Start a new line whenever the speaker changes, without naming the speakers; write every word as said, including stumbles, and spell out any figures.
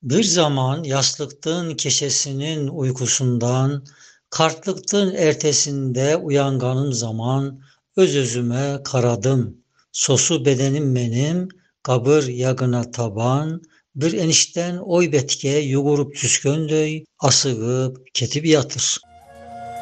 Bir zaman yaslıktın keşesinin uykusundan, kartlıktın ertesinde uyanganım zaman, öz özüme karadım. Sosu bedenim benim, kabır yagına taban, bir enişten oy betke yugurup tüsköndöy, asıgıp ketip yatır.